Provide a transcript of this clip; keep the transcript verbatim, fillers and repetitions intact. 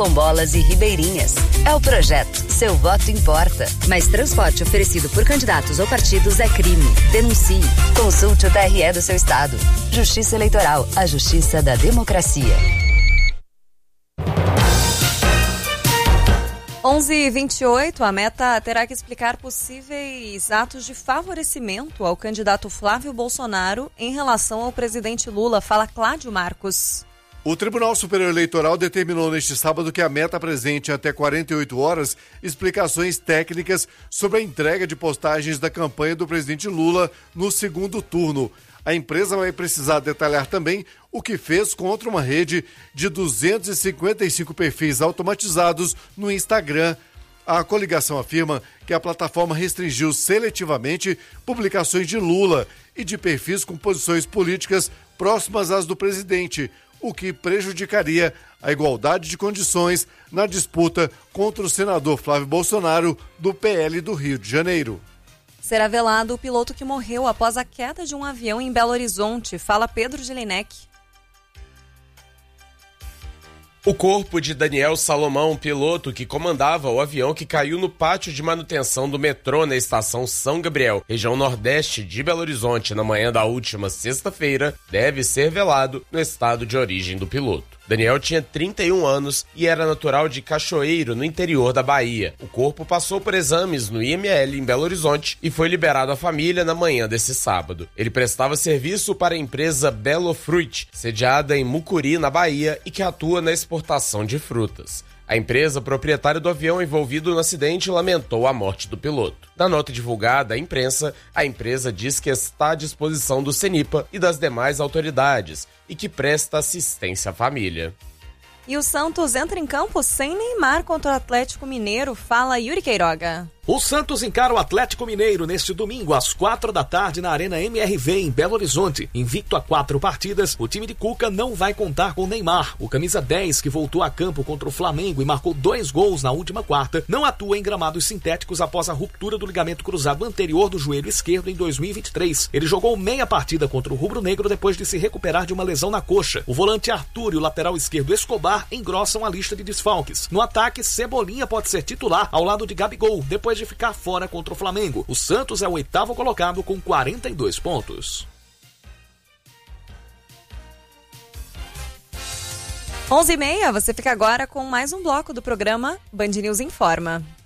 Quilombolas e ribeirinhas. É o projeto Seu Voto Importa. Mas transporte oferecido por candidatos ou partidos é crime. Denuncie. Consulte o T R E do seu estado. Justiça Eleitoral, a justiça da democracia. onze e vinte e oito, a Meta terá que explicar possíveis atos de favorecimento ao candidato Flávio Bolsonaro em relação ao presidente Lula. Fala Cláudio Marcos. O Tribunal Superior Eleitoral determinou neste sábado que a Meta apresente até quarenta e oito horas explicações técnicas sobre a entrega de postagens da campanha do presidente Lula no segundo turno. A empresa vai precisar detalhar também o que fez contra uma rede de duzentos e cinquenta e cinco perfis automatizados no Instagram. A coligação afirma que a plataforma restringiu seletivamente publicações de Lula e de perfis com posições políticas próximas às do presidente, o que prejudicaria a igualdade de condições na disputa contra o senador Flávio Bolsonaro, do P L do Rio de Janeiro. Será velado o piloto que morreu após a queda de um avião em Belo Horizonte. Fala Pedro Jelinek. O corpo de Daniel Salomão, piloto que comandava o avião que caiu no pátio de manutenção do metrô na estação São Gabriel, região nordeste de Belo Horizonte, na manhã da última sexta-feira, deve ser velado no estado de origem do piloto. Daniel tinha trinta e um anos e era natural de Cachoeiro, no interior da Bahia. O corpo passou por exames no I M L em Belo Horizonte e foi liberado à família na manhã desse sábado. Ele prestava serviço para a empresa Belo Fruit, sediada em Mucuri, na Bahia, e que atua na exportação de frutas. A empresa proprietária do avião envolvido no acidente lamentou a morte do piloto. Na nota divulgada à imprensa, a empresa diz que está à disposição do CENIPA e das demais autoridades e que presta assistência à família. E o Santos entra em campo sem Neymar contra o Atlético Mineiro. Fala Yuri Queiroga. O Santos encara o Atlético Mineiro neste domingo às quatro da tarde na Arena M R V em Belo Horizonte. Invicto a quatro partidas, o time de Cuca não vai contar com Neymar. O camisa dez, que voltou a campo contra o Flamengo e marcou dois gols na última quarta, não atua em gramados sintéticos após a ruptura do ligamento cruzado anterior do joelho esquerdo em dois mil e vinte e três. Ele jogou meia partida contra o rubro-negro depois de se recuperar de uma lesão na coxa. O volante Arthur e o lateral esquerdo Escobar engrossam a lista de desfalques. No ataque, Cebolinha pode ser titular ao lado de Gabigol, depois de ficar fora contra o Flamengo. O Santos é o oitavo colocado com quarenta e dois pontos. onze e meia, você fica agora com mais um bloco do programa Band News Informa.